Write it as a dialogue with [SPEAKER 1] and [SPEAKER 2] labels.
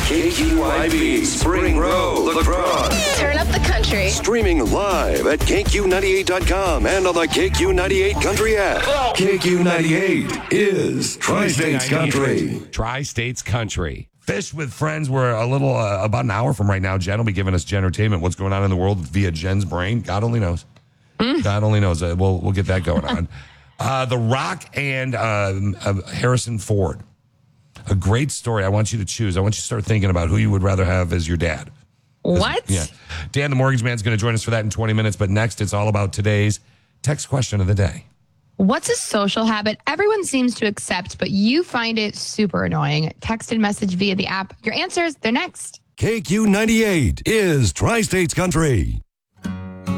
[SPEAKER 1] KQYB, Spring Row, La Crosse.
[SPEAKER 2] Turn up the country.
[SPEAKER 1] Streaming live at KQ98.com and on the KQ98 Country app. KQ98 is Tri-States Country.
[SPEAKER 3] Tri-States Country. Fish with Friends. We're a little, about an hour from right now. Jen will be giving us Jentertainment. What's going on in the world via Jen's brain? God only knows. God only knows. We'll get that going on. The Rock and Harrison Ford. A great story. I want you to choose. I want you to start thinking about who you would rather have as your dad.
[SPEAKER 4] What?
[SPEAKER 3] Yeah. Dan, the Mortgage Man's going to join us for that in 20 minutes. But next, it's all about today's text question of the day.
[SPEAKER 4] What's a social habit everyone seems to accept, but you find it super annoying? Text and message via the app. Your answers, they're next.
[SPEAKER 1] KQ98 is Tri-States Country.